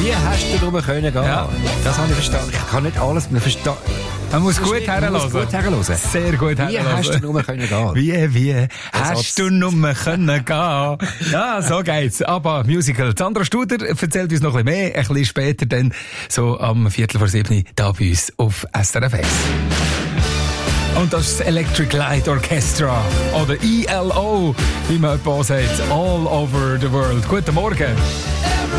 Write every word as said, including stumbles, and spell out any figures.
Wie hast du nur können gehen? Ja. Das habe ich verstanden. Ich kann nicht alles mehr verstehen. Man muss gut herhören. Man muss gut herhören. Sehr gut herhören. Wie hast du nur können gehen? Wie, wie Das hast du nur können gehen? Ja, so geht's. Aber Musical. Sandra Studer erzählt uns noch ein bisschen mehr, ein bisschen später, dann so am Viertel vor sieben, da bei uns auf S R F eins. Und das ist das Electric Light Orchestra, oder E L O, wie man jemand sagt, all over the world. Guten Morgen.